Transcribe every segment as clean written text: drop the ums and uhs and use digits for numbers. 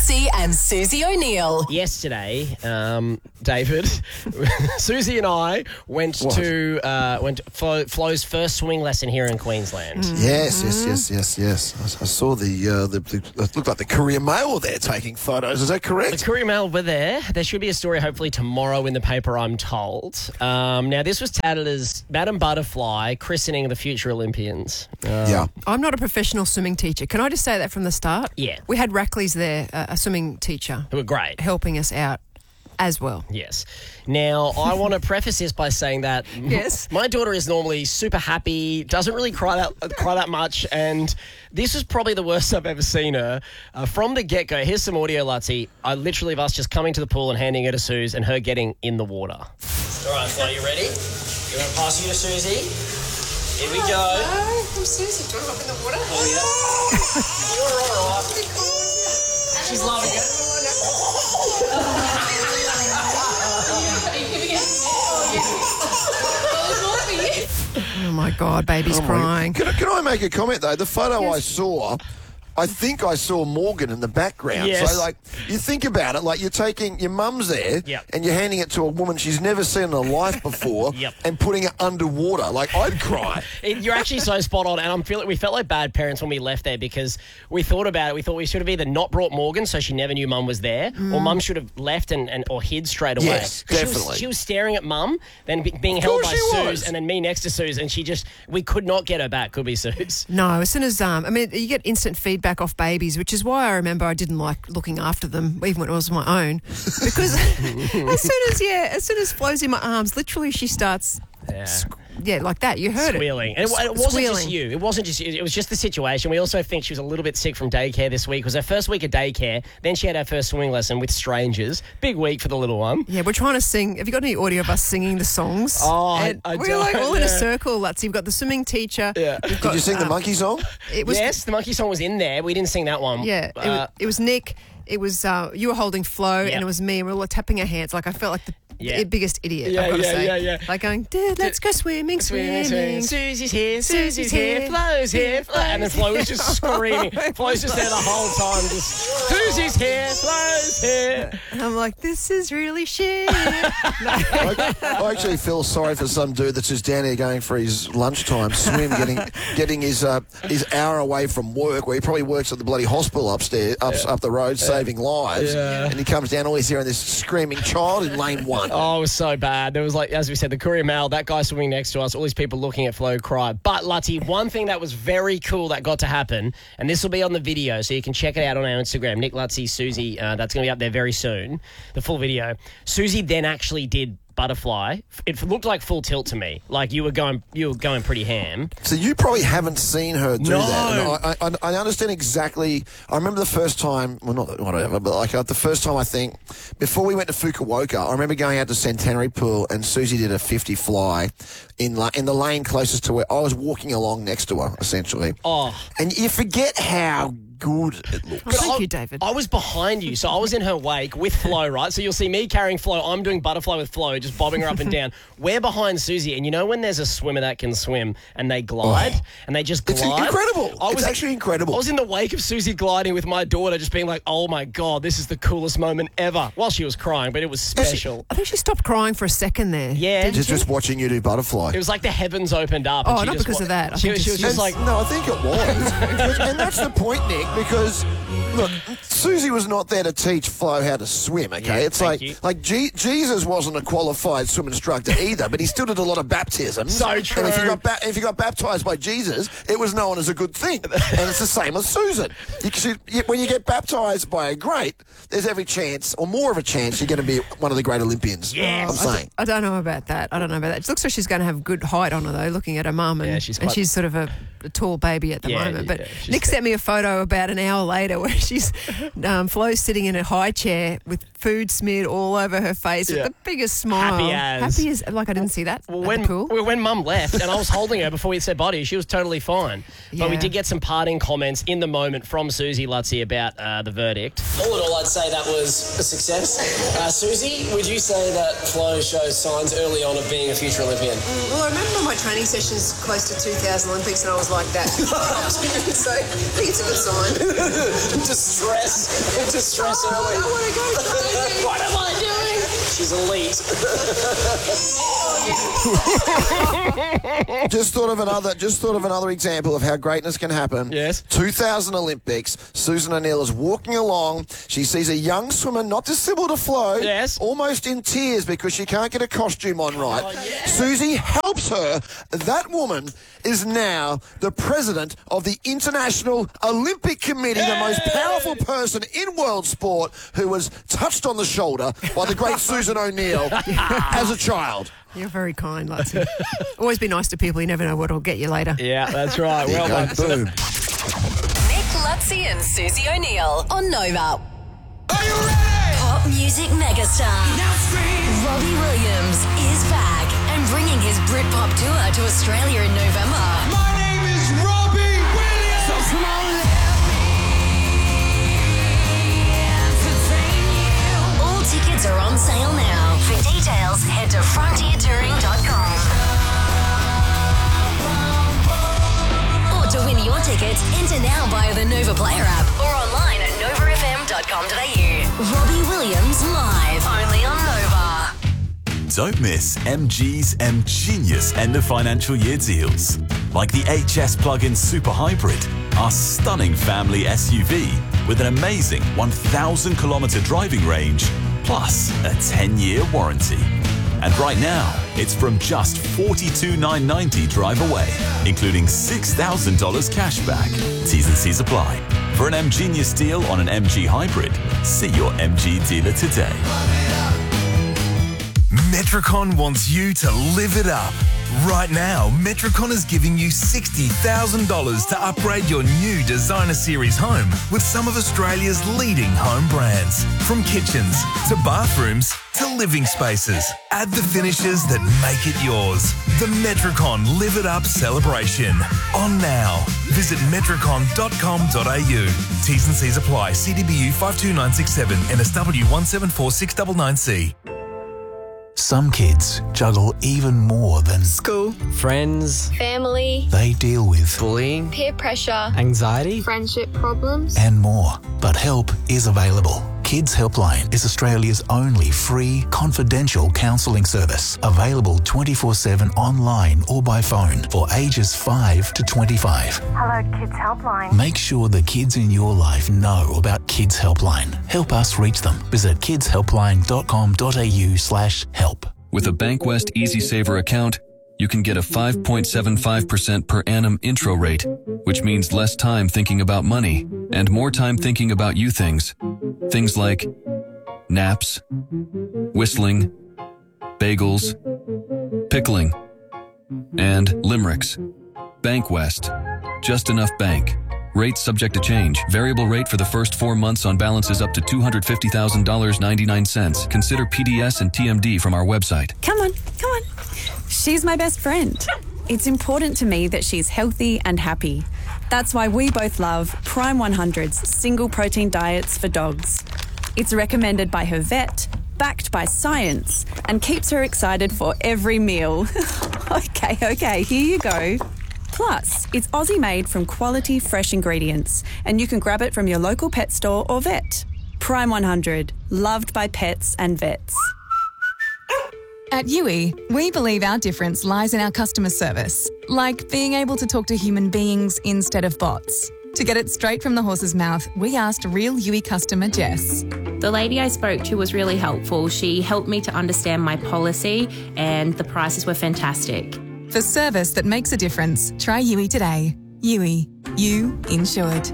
Lutzi and Susie O'Neill. Yesterday, David, Susie and I went to Flo's first swimming lesson here in Queensland. Yes. I saw it looked like the Courier Mail were there taking photos. Is that correct? The Courier Mail were there. There should be a story hopefully tomorrow in the paper, I'm told. Now, this was touted as Madam Butterfly christening the future Olympians. Yeah. I'm not a professional swimming teacher. Can I just say that from the start? Yeah. We had Rackley's there, a swimming teacher. They were great. Helping us out as well. Yes. Now, I want to preface this by saying that Yes. my daughter is normally super happy, doesn't really cry that much, and this was probably the worst I've ever seen her. From the get-go, here's some audio, Lutzi. I literally of us just coming to the pool and handing her to Suze and her getting in the water. All right, Flo, you ready? You want to pass you to Susie? Here we go. Oh, I'm Susie. Do you want to hop in the water? Oh, yeah. You're all right. She's loving it. Oh, my God, baby's crying. Can I make a comment, though? The photo I saw, I think I saw Morgan in the background. Yes. So, like, you think about it, like you're taking your mum's there Yep. and you're handing it to a woman she's never seen in her life before Yep. and putting it underwater. Like, I'd cry. You're actually so spot on, and we felt like bad parents when we left there because we thought about it. We thought we should have either not brought Morgan so she never knew Mum was there, or Mum should have left or hid straight away. Yes, 'Cause definitely. She was staring at Mum, then being held by she Suze, was. and then me next to Suze, and we could not get her back, could we, Suze? No, as soon as, you get instant feedback off babies, which is why I remember I didn't like looking after them, even when it was my own. Because as soon as Flo's in my arms, literally she starts, like that. You heard Squealing. it. And it wasn't just Squealing. you. It wasn't just you. It was just the situation. We also think she was a little bit sick from daycare this week. It was her first week of daycare. Then she had her first swimming lesson with strangers. Big week for the little one. Yeah, we're trying to sing. Have you got any audio of us singing the songs? Oh, And I we're like don't, all in a yeah. circle, Lutzi. You've got the swimming teacher. Yeah. We've Did you sing the monkey song? It was, Yes, the monkey song was in there. We didn't sing that one. Yeah, it was Nick. It was you were holding Flo, Yep. and it was me, and we were all tapping our hands. Like I felt like the biggest idiot. Yeah, I've got to yeah, say. yeah. Like going, Dad, let's go swimming. Susie's here, Susie's here, Flo's here, Flo. And then Flo was just screaming. Flo's just there the whole time. Just, Susie's here, Flo's here. And I'm like, this is really shit. I actually feel sorry for some dude that's just down here going for his lunchtime swim, getting his hour away from work, where he probably works at the bloody hospital upstairs, up the road, saving lives. Yeah. And he comes down, always hearing this screaming child in lane 1. Oh, it was so bad. There was, like, as we said, the Courier Mail, that guy swimming next to us, all these people looking at Flo cry. But, Lutzi, one thing that was very cool that got to happen, and this will be on the video, so you can check it out on our Instagram, Nick, Lutzi, Susie, that's going to be up there very soon, the full video. Susie then actually did Butterfly. It looked like full tilt to me. Like you were going pretty ham. So you probably haven't seen her do No. that. And I understand exactly. I remember the first time, well, not whatever, but like the first time I think, before we went to Fukuoka, I remember going out to Centenary Pool and Susie did a 50 fly in the lane closest to where I was walking along next to her, essentially. Oh. And you forget how good it looks. Oh, thank you, David. I was behind you, so I was in her wake with Flo, right? So you'll see me carrying Flo. I'm doing Butterfly with Flo, just bobbing her up and down. We're behind Susie, and you know when there's a swimmer that can swim and they glide, and they just glide? It's incredible. It's actually incredible. I was in the wake of Susie gliding with my daughter, just being like, oh my God, this is the coolest moment ever. While she was crying, but it was special. I think she stopped crying for a second there. Yeah. Just watching you do Butterfly. It was like the heavens opened up. Oh, and she not just because of that. I She think was just- just like... No, I think it was. And that's the point, Nick, because, look, Susie was not there to teach Flo how to swim, okay? Yeah, it's thank you. like Jesus wasn't a qualified swim instructor either, but he still did a lot of baptisms. So true. And if you got baptised by Jesus, it was known as a good thing. And it's the same as Susan. When you get baptised by a great, there's every chance, or more of a chance, you're going to be one of the great Olympians. Yes. I'm saying. I don't know about that. It looks like she's going to have good height on her, though, looking at her mum. And, Yeah, she's sort of a tall baby at the Yeah, moment. But yeah, she's Nick sent me a photo about an hour later where she's Flo's sitting in a high chair with food smeared all over her face with the biggest smile. Happy as. Like I didn't see that Well, at the pool. when Mum left and I was holding her before we said bye, she was totally fine. But we Yeah. did get some parting comments in the moment from Susie Lutzi about the verdict. All in all, I'd say that was a success. Susie, would you say that Flo shows signs early on of being a future Olympian? Well, I remember my training sessions close to 2000 Olympics and I was like that. So I think it's a good sign. Distress early. I want to go crazy. What am I doing? She's elite. Just thought of another example of how greatness can happen. Yes. 2000 Olympics. Susan O'Neill is walking along. She sees a young swimmer not dissimilar to Flo. Yes. Almost in tears because she can't get a costume on right. Oh, yeah. Susie helps her. That woman is now the president of the International Olympic Committee, the most powerful person in world sport, who was touched on the shoulder by the great Susan O'Neill as a child. You're very kind, Lutzy. Always be nice to people. You never know what will get you later. Yeah, that's right. Well done. Boom. Nick Lutzy and Susie O'Neill on Nova. Are you ready? Pop music megastar Now scream. Robbie Williams is back and bringing his Britpop tour to Australia in November. My name is Robbie Williams. So come on, let me entertain you. All tickets are on sale now. For details, head to frontiertouring.com. Or to win your tickets, enter now via the Nova Player app or online at novafm.com.au. Robbie Williams live, only on Nova. Don't miss MG's M-Genius end of financial year deals. Like the HS plug-in Super Hybrid, our stunning family SUV with an amazing 1,000 kilometre driving range, plus a 10-year warranty. And right now, it's from just $42,990 drive away, including $6,000 cash back. T's and C's apply. For an M-Genius deal on an MG Hybrid, see your MG dealer today. Metricon wants you to live it up. Right now, Metricon is giving you $60,000 to upgrade your new Designer Series home with some of Australia's leading home brands. From kitchens to bathrooms to living spaces. Add the finishes that make it yours. The Metricon Live It Up celebration. On now. Visit metricon.com.au. T's and C's apply. CDBU 52967 NSW 1746999C. Some kids juggle even more than School. Friends, family, they deal with bullying, peer pressure, anxiety. friendship problems. and more. But help is available. Kids Helpline is Australia's only free, confidential counselling service. Available 24/7 online or by phone for ages 5 to 25. Hello, Kids Helpline. Make sure the kids in your life know about Kids Helpline. Help us reach them. Visit kidshelpline.com.au/help. With a Bankwest EasySaver account, you can get a 5.75% per annum intro rate, which means less time thinking about money and more time thinking about you things. Things like naps, whistling, bagels, pickling, and limericks. Bankwest. Just enough bank. Rates subject to change. Variable rate for the first 4 months on balances up to $250,000.99. Consider PDS and TMD from our website. Come on. She's my best friend. It's important to me that she's healthy and happy. That's why we both love Prime 100's single protein diets for dogs. It's recommended by her vet, backed by science, and keeps her excited for every meal. Okay, here you go. Plus, it's Aussie made from quality fresh ingredients, and you can grab it from your local pet store or vet. Prime 100, loved by pets and vets. At Yui, we believe our difference lies in our customer service, like being able to talk to human beings instead of bots. To get it straight from the horse's mouth, we asked real Yui customer Jess. The lady I spoke to was really helpful. She helped me to understand my policy and the prices were fantastic. For service that makes a difference, try Yui today. Yui, you insured.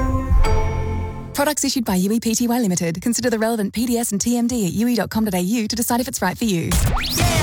Products issued by Yui Pty Limited. Consider the relevant PDS and TMD at yui.com.au to decide if it's right for you. Yeah.